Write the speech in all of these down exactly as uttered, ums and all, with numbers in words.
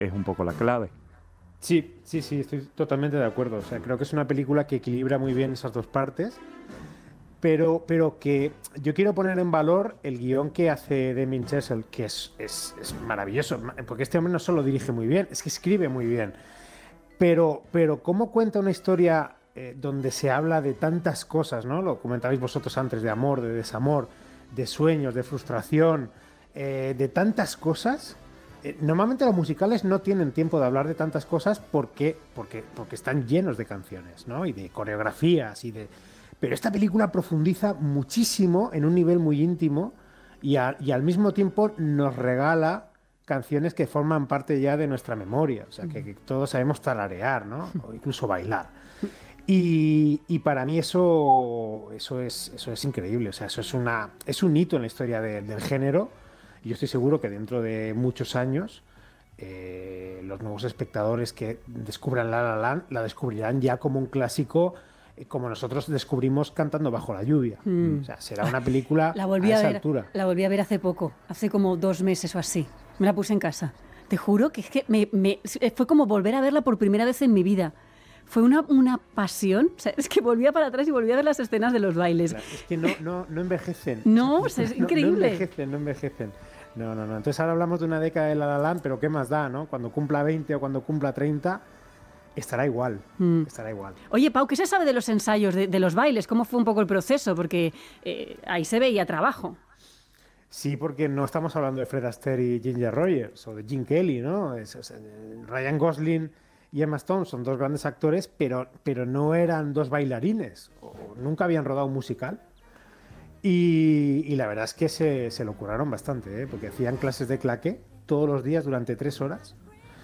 es un poco la clave. Sí, sí, sí, estoy totalmente de acuerdo. O sea, creo que es una película que equilibra muy bien esas dos partes, pero, pero que yo quiero poner en valor el guión que hace Damien Chazelle, que es, es, es maravilloso, porque este hombre no solo dirige muy bien, es que escribe muy bien. Pero, pero cómo cuenta una historia eh, donde se habla de tantas cosas, ¿no? Lo comentabais vosotros antes, de amor, de desamor, de sueños, de frustración, eh, de tantas cosas. Eh, normalmente los musicales no tienen tiempo de hablar de tantas cosas porque, porque, porque están llenos de canciones, ¿no? Y de coreografías y de... Pero esta película profundiza muchísimo en un nivel muy íntimo y, a, y al mismo tiempo nos regala canciones que forman parte ya de nuestra memoria, o sea, que, que todos sabemos tararear, ¿no? O incluso bailar. Y, y para mí eso, eso, es, eso es increíble, o sea, eso es, una, es un hito en la historia de, del género. Y yo estoy seguro que dentro de muchos años eh, los nuevos espectadores que descubran La La Land la descubrirán ya como un clásico, eh, como nosotros descubrimos Cantando bajo la lluvia. Mm. O sea, será una película la volví a, a esa ver, altura. La volví a ver hace poco, hace como dos meses o así. Me la puse en casa. Te juro que, es que me, me, fue como volver a verla por primera vez en mi vida. Fue una, una pasión, o sea, es que volvía para atrás y volvía a ver las escenas de los bailes. Claro, es que no, no, no envejecen. No, o sea, es increíble. No, no envejecen, no envejecen. No, no, no. Entonces ahora hablamos de una década de La La Land, pero ¿qué más da, no? Cuando cumpla veinte o cuando cumpla treinta, estará igual, mm. estará igual. Oye, Pau, ¿qué se sabe de los ensayos, de, de los bailes? ¿Cómo fue un poco el proceso? Porque eh, ahí se veía trabajo. Sí, porque no estamos hablando de Fred Astaire y Ginger Rogers o de Gene Kelly, ¿no? Es, es, Ryan Gosling y Emma Stone son dos grandes actores, pero, pero no eran dos bailarines, o nunca habían rodado un musical. Y, y la verdad es que se, se lo curaron bastante, ¿eh? Porque hacían clases de claqué todos los días durante tres horas.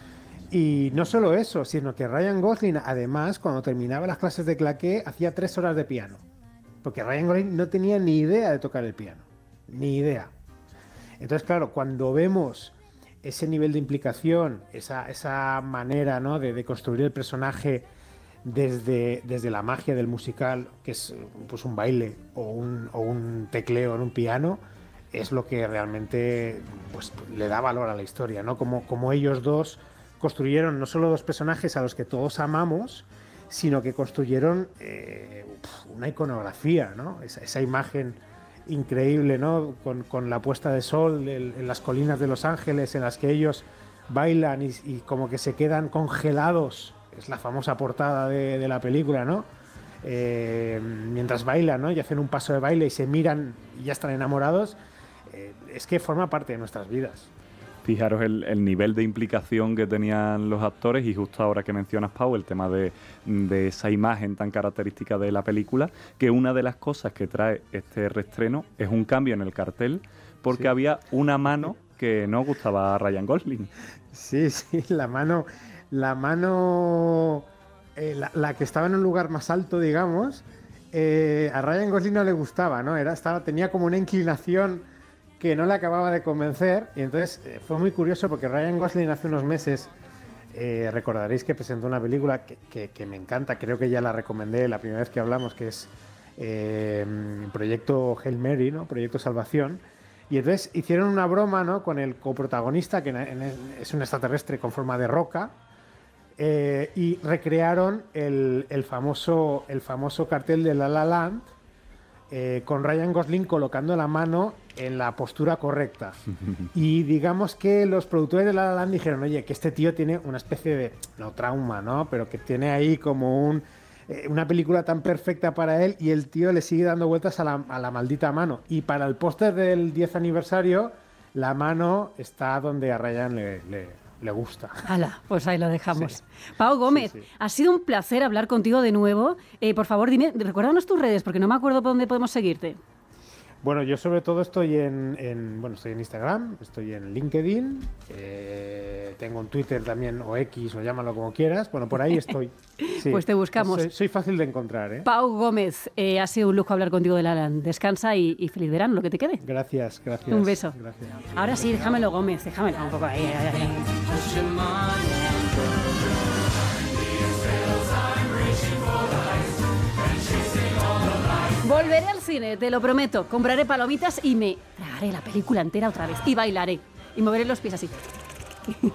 Y no solo eso, sino que Ryan Gosling, además, cuando terminaba las clases de claqué, hacía tres horas de piano. Porque Ryan Gosling no tenía ni idea de tocar el piano. Ni idea. Entonces, claro, cuando vemos ese nivel de implicación, esa, esa manera, ¿no? de, de construir el personaje desde, desde la magia del musical, que es pues un baile o un, o un tecleo en un piano, es lo que realmente pues, le da valor a la historia, ¿no? Como, como ellos dos construyeron no solo dos personajes a los que todos amamos, sino que construyeron eh, una iconografía, ¿no? Esa, esa imagen increíble, ¿no? Con, con la puesta de sol en, en las colinas de Los Ángeles, en las que ellos bailan y, y como que se quedan congelados. Es la famosa portada de, de la película, ¿no? Eh, mientras bailan, ¿no? Y hacen un paso de baile y se miran y ya están enamorados. Eh, es que forma parte de nuestras vidas. Fijaros el, el nivel de implicación que tenían los actores, y justo ahora que mencionas, Pau, el tema de, de esa imagen tan característica de la película, que una de las cosas que trae este reestreno es un cambio en el cartel, porque sí. había una mano que no gustaba a Ryan Gosling. Sí, sí, la mano, la mano, eh, la, la que estaba en un lugar más alto, digamos, eh, a Ryan Gosling no le gustaba, ¿no? Era, estaba, tenía como una inclinación que no le acababa de convencer, y entonces eh, fue muy curioso porque Ryan Gosling hace unos meses, eh, recordaréis que presentó una película que, que, que me encanta, creo que ya la recomendé la primera vez que hablamos, que es eh, Proyecto Hail Mary, ¿no? Proyecto Salvación, y entonces hicieron una broma, ¿no? Con el coprotagonista, que es un extraterrestre con forma de roca, eh, y recrearon el, el, famoso, el famoso cartel de La La Land, Eh, con Ryan Gosling colocando la mano en la postura correcta. Y digamos que los productores de La La Land dijeron, oye, que este tío tiene una especie de, no trauma, ¿no? Pero que tiene ahí como un, eh, una película tan perfecta para él, y el tío le sigue dando vueltas a la, a la maldita mano. Y para el póster del diez aniversario, la mano está donde a Ryan le... le le gusta. Hala, pues ahí lo dejamos. Sí. Pau Gómez, sí, sí. Ha sido un placer hablar contigo de nuevo. Eh, por favor, dime, recuérdanos tus redes, porque no me acuerdo por dónde podemos seguirte. Bueno, yo sobre todo estoy en, en bueno, estoy en Instagram, estoy en LinkedIn, eh, tengo un Twitter también, o X, o llámalo como quieras. Bueno, por ahí estoy. Sí. Pues te buscamos. Soy, soy fácil de encontrar, ¿eh? Pau Gómez, eh, ha sido un lujo hablar contigo de La La Land. Descansa y, y feliz verano, lo que te quede. Gracias, gracias. Un beso. Gracias. Ahora sí, déjamelo, Gómez, déjamelo un poco ahí. ahí, ahí. Volveré al cine, te lo prometo. Compraré palomitas y me tragaré la película entera otra vez. Y bailaré. Y moveré los pies así.